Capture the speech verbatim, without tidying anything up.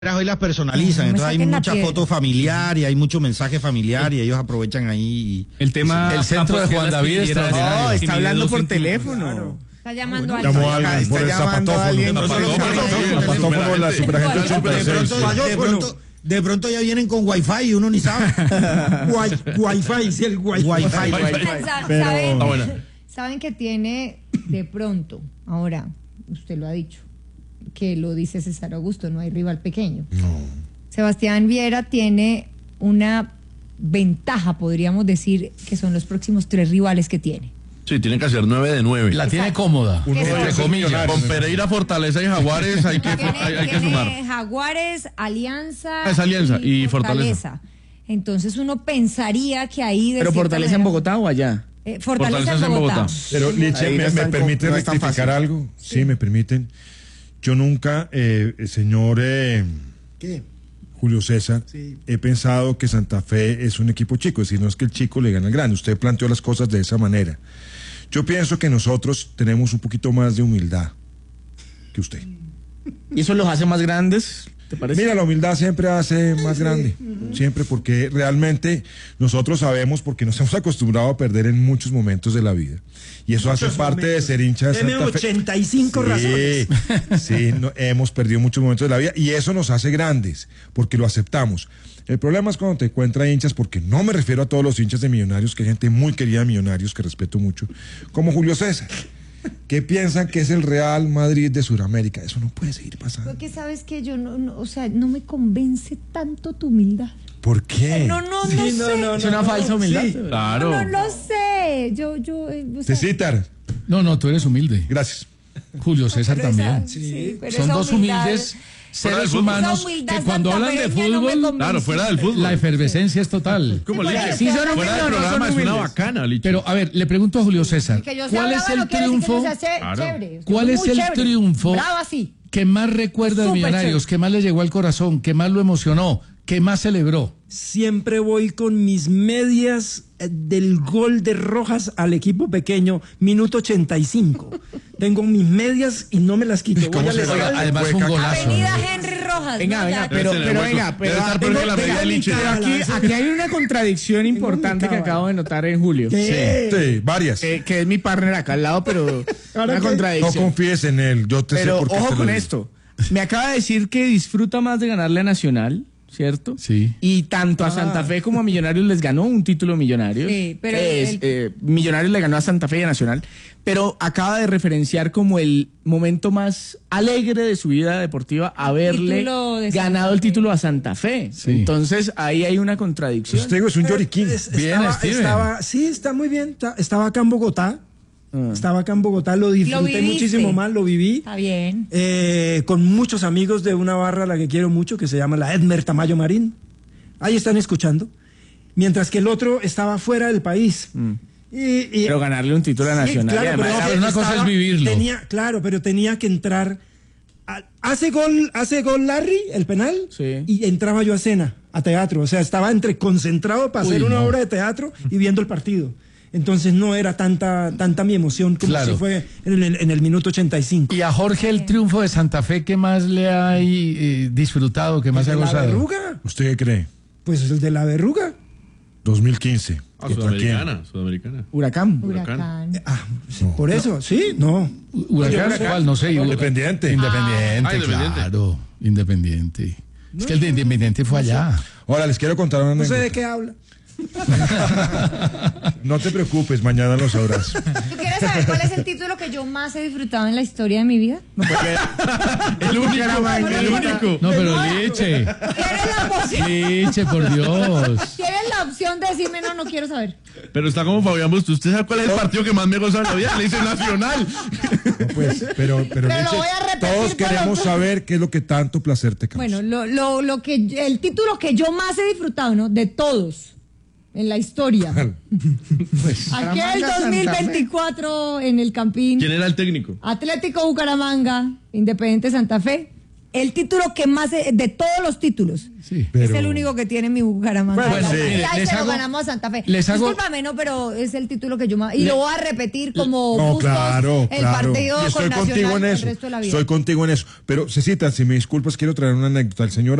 Hoy las personalizan, no entonces hay mucha piedra. foto familiar y hay mucho mensaje familiar y ellos aprovechan ahí. El tema, el centro de Juan David es extraordinario. No, está hablando por teléfono. Está llamando a Llamó a alguien. alguien por el zapatófono. Zapatófono de la Superagente ochenta y De seis. pronto, de pronto, de pronto ya vienen con wifi y uno ni sabe. Wi-Fi, sí, el Wi-Fi. Wifi. Sa- Pero- ¿Saben, Ah, bueno. saben que tiene de pronto, ahora, usted lo ha dicho, que lo dice César Augusto, no hay rival pequeño. Sebastián Viera tiene una ventaja, podríamos decir, que son los próximos tres rivales que tiene. Sí, tienen que hacer nueve de nueve. La tiene cómoda, Uno de entre ellos es comillas. millonario. Con Pereira, Fortaleza y Jaguares hay que, Tiene, hay, hay que tiene sumar. Jaguares, Alianza, Es Alianza y Fortaleza. Entonces uno pensaría que ahí... de ¿Pero cierta Fortaleza en manera- Bogotá o allá? Eh, Fortaleza, Fortaleza en en Bogotá. Bogotá. Pero, Liche, Ahí ¿me, no es me tan permite com- no es tan rectificar fácil. algo? Sí, me permiten. Yo nunca, eh, el señor eh, ¿Qué? Julio César, Sí. he pensado que Santa Fe es un equipo chico, es decir, no es que el chico le gane al grande. Usted planteó las cosas de esa manera. Yo pienso que nosotros tenemos un poquito más de humildad que usted. ¿Y eso los hace más grandes? ¿Te parece? Mira, la humildad siempre hace más grande, siempre, porque realmente nosotros sabemos, porque nos hemos acostumbrado a perder en muchos momentos de la vida. Y eso hace Muchos parte de momentos. ser hincha de Deme Santa Fe. ochenta y cinco Sí, razones. sí, no, hemos perdido muchos momentos de la vida y eso nos hace grandes, porque lo aceptamos. El problema es cuando te encuentras hinchas, porque no me refiero a todos los hinchas de Millonarios, que hay gente muy querida de Millonarios, que respeto mucho, como Julio César, que piensan que es el Real Madrid de Sudamérica. Eso no puede seguir pasando. Porque sabes que yo no, no, o sea, no me convence tanto tu humildad. ¿Por qué? No, no, Sí, no, no, sé. no, Es una falsa humildad. Sí. Claro. No, no lo sé. Yo, yo, eh, o sea, Cecitar, No, no, tú eres humilde. gracias. Julio César pero también. esa- sí, pero Son esa dos humildad- humildes Fuera del seres fútbol. humanos esa humildad que cuando hablan de santafereña no me fútbol, convence. Claro, fuera del fútbol. la efervescencia es total. Como Sí, Liche. porque Sí, son Fuera humildes, del no son programa es una humildes. bacana, Liche. Pero, a ver, le pregunto a Julio César, Que yo sea ¿cuál es brava el no quiere decir que triunfo? no sea ché- Claro. chévere. Yo ¿Cuál soy es muy el chévere. triunfo Brava, sí. que más recuerda de Súper Millonarios, chévere. que más le llegó al corazón, que más lo emocionó, que más celebró? Siempre voy con mis medias eh, del gol de Rojas al equipo pequeño, minuto ochenta y cinco. Tengo mis medias y no me las quito. Voy ¿Cómo al se estadio. llama? Además fue un golazo. Avenida ¿no? Henry Rojas. Venga, ¿no? venga, Ya- pero, Debe pero tener venga, hueco. pero, Debe estar tengo- por la medida de Liche. pero aquí, aquí hay una contradicción importante que acabo de notar en Julio. ¿Qué? Sí, varias. Que, que es mi partner acá al lado, pero Ahora una que- No contradicción. confíes en él, yo te Pero sé por qué te ojo lo con digo. esto. Me acaba de decir que disfruta más de ganarle a Nacional, ¿cierto? Sí. Y tanto a Santa Fe como a Millonarios les ganó un título Millonarios. Sí, pero Es, el- eh, Millonarios le ganó a Santa Fe y a Nacional. Pero acaba de referenciar como el momento más alegre de su vida deportiva haberle Título de Santa ganado el Fe. título a Santa Fe. Sí. Entonces ahí hay una contradicción. Usted digo, es un lloriquín. Es- Bien, estaba, Steven. estaba- sí, está muy bien. ta- Estaba acá en Bogotá. Ah. Estaba acá en Bogotá, lo disfruté viviste. muchísimo más, lo viví. Está bien. Eh, con muchos amigos de una barra a la que quiero mucho, que se llama la Edmer Tamayo Marín. Ahí están escuchando. Mientras que el otro estaba fuera del país. Y- y- Pero ganarle un título a Sí, Nacional. claro, y además- pero pero una cosa es vivirlo. Tenía, claro, pero tenía que entrar. a- hace gol, hace gol Larry, el penal, Sí. y entraba yo a cena, a teatro. O sea, estaba entre concentrado para Uy, hacer una no. obra de teatro y viendo el partido. Entonces no era tanta, tanta mi emoción como Claro. si fue en el, en el minuto ochenta y cinco. Y a Jorge el triunfo de Santa Fe, ¿qué más le ha eh, disfrutado, qué más ha ¿El de la gozado? verruga? ¿Usted qué cree? Pues el de la verruga. dos mil quince. Ah, ¿Contra quién? Sudamericana, Sudamericana. Huracán. Huracán. Ah, sí, por eso, sí, no. ¿Huracán? ¿Cuál? No sé. Independiente. Independiente, Ah, Independiente. claro. Independiente. Es que el de Independiente fue allá. Ahora les quiero contar una No sé anécdota. de qué habla. No te preocupes, mañana lo sabrás. ¿Tú quieres saber cuál es el título que yo más he disfrutado en la historia de mi vida? El único, el único. No, pero Liche. ¿Tienes la opción? Liche, por Dios. ¿Tienes la opción de decirme no, no quiero saber? Pero está como Fabián Busto. ¿Usted sabe cuál es el partido que más me goza en la vida? Le dice Nacional. No, pues, pero, pero, Pero lo Liche, voy a repetir todos por queremos los- saber qué es lo que tanto placer te causa. Bueno, lo, lo, lo que el título que yo más he disfrutado, ¿no? De todos en la historia. Pues, Aquel dos mil veinticuatro en el Campín. ¿Quién era el técnico? Atlético Bucaramanga, Independiente Santa Fe, el título que más, de, de todos los títulos, Sí. Pero- es el único que tiene mi Bucaramanga. Bueno, Ay, sí. ay, Les se lo hago- ganamos a Santa Fe. les hago- Discúlpame, no, pero es el título que yo más... Y lo voy a repetir como No, Bustos, claro, el claro. partido Y estoy con Nacional contigo en el eso. resto de la vida. Estoy contigo en eso. Pero, Cecita, si me disculpas, quiero traer una anécdota. El señor